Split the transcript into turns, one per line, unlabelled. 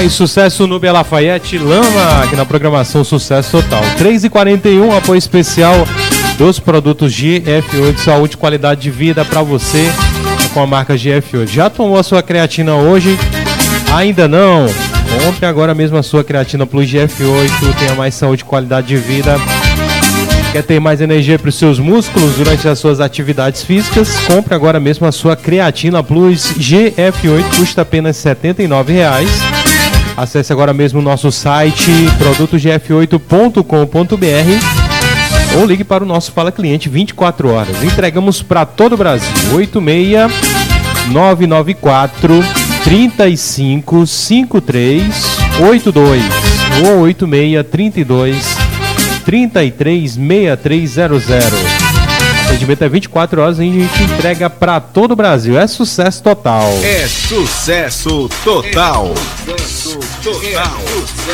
Mais sucesso no Bela Lafayette, Lama, aqui na programação Sucesso Total. 3h41, apoio especial dos produtos GF8, saúde e qualidade de vida para você com a marca GF8. Já tomou a sua creatina hoje? Ainda não? Compre agora mesmo a sua Creatina Plus GF8, tenha mais saúde e qualidade de vida. Quer ter mais energia para os seus músculos durante as suas atividades físicas? Compre agora mesmo a sua Creatina Plus GF8, custa apenas R$ 79,00. Acesse agora mesmo o nosso site produtogf8.com.br ou ligue para o nosso Fala Cliente 24 horas. Entregamos para todo o Brasil. 86994 35 53 82 ou 86 32 33 6300. O atendimento é 24 horas e a gente entrega para todo o Brasil. É sucesso total.
É sucesso total. É sucesso total.